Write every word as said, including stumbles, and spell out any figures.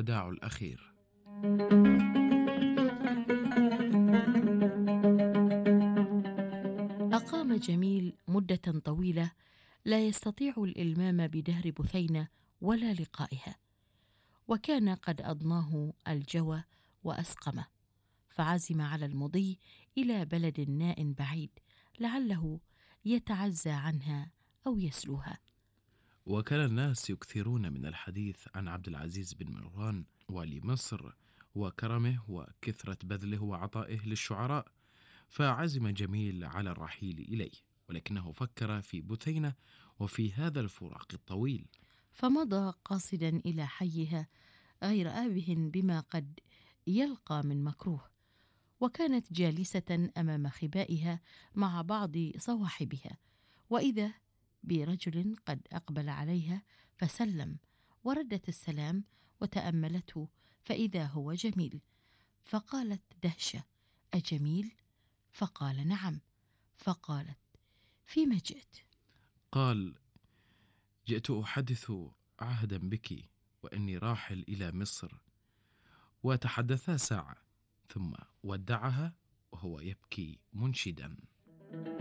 الوداع الأخير. أقام جميل مدة طويلة لا يستطيع الإلمام بدهر بثينة ولا لقائها، وكان قد أضناه الجوى وأسقمه، فعزم على المضي إلى بلد ناء بعيد لعله يتعزى عنها أو يسلوها. وكان الناس يكثرون من الحديث عن عبد العزيز بن مروان والي مصر وكرمه وكثرة بذله وعطائه للشعراء، فعزم جميل على الرحيل إليه، ولكنه فكر في بثينة وفي هذا الفراق الطويل. فمضى قاصدا إلى حيها غير آبه بما قد يلقى من مكروه، وكانت جالسة أمام خبائها مع بعض صواحبها، وإذا برجل قد أقبل عليها فسلم، وردت السلام وتأملته فإذا هو جميل، فقالت دهشة: أجميل؟ فقال: نعم. فقالت: فيما جئت؟ قال: جئت أحدث عهدا بك وإني راحل إلى مصر. وتحدثا ساعة ثم ودعها وهو يبكي منشدا.